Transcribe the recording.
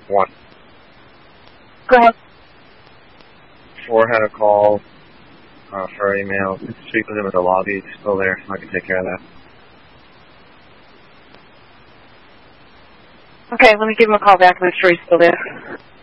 One. Go ahead. 4 had a call for an email. Speak with him at the lobby. He's still there. I can take care of that. Okay, let me give him a call back. Make sure he's still there.